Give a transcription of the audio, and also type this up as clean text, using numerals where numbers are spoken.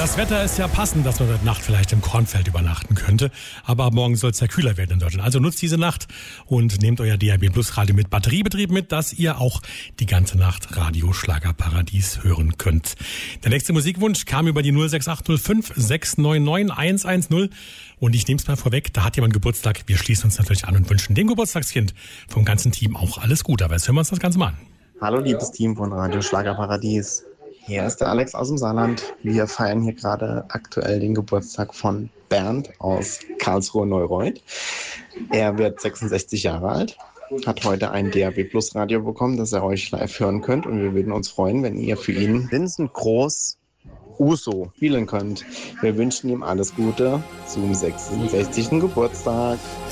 Das Wetter ist ja passend, dass man heute Nacht vielleicht im Kornfeld übernachten könnte. Aber ab morgen soll es ja kühler werden in Deutschland. Also nutzt diese Nacht und nehmt euer DAB Plus Radio mit Batteriebetrieb mit, dass ihr auch die ganze Nacht Radio Schlagerparadies hören könnt. Der nächste Musikwunsch kam über die 06805 699 110. Und ich nehme es mal vorweg, da hat jemand Geburtstag. Wir schließen uns natürlich an und wünschen dem Geburtstagskind vom ganzen Team auch alles Gute. Aber jetzt hören wir uns das Ganze mal an. Hallo liebes Team von Radio Schlagerparadies. Hier ist der Alex aus dem Saarland. Wir feiern hier gerade aktuell den Geburtstag von Bernd aus Karlsruhe-Neureuth. Er wird 66 Jahre alt, hat heute ein DAB Plus Radio bekommen, das er euch live hören könnt. Und wir würden uns freuen, wenn ihr für ihn Vincent Groß Uso spielen könnt. Wir wünschen ihm alles Gute zum 66. Geburtstag.